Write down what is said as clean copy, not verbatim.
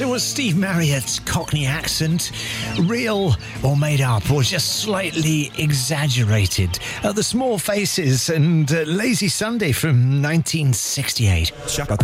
So was Steve Marriott's Cockney accent real or made up or just slightly exaggerated? The Small Faces and Lazy Sunday from 1968.